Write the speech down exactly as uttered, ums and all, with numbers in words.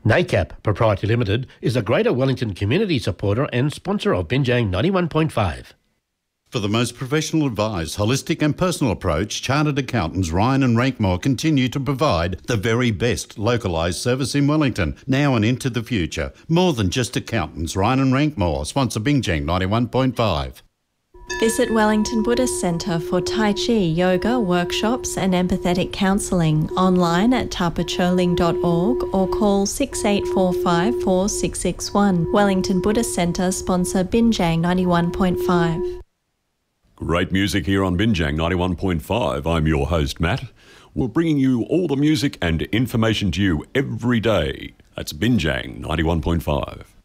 NACAP Proprietary Limited is a Greater Wellington community supporter and sponsor of Binjang ninety-one point five. For the most professional advice, holistic and personal approach, Chartered Accountants Ryan and Rankmore continue to provide the very best localised service in Wellington, now and into the future. More than just accountants, Ryan and Rankmore sponsor Binjang ninety-one point five. Visit Wellington Buddhist Centre for Tai Chi, yoga, workshops and empathetic counselling online at tapacholing dot org or call six eight four five, four six six one. Wellington Buddhist Centre sponsor Binjang ninety-one point five. Great music here on Binjang ninety-one point five. I'm your host, Matt. We're bringing you all the music and information to you every day. That's Binjang ninety-one point five.